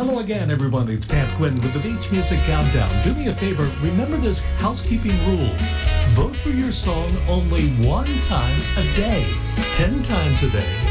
Hello again, everyone. It's Pat Quinn with the Beach Music Countdown. Do me a favor, remember this housekeeping rule. Vote for your song only one time a day. 10 times a day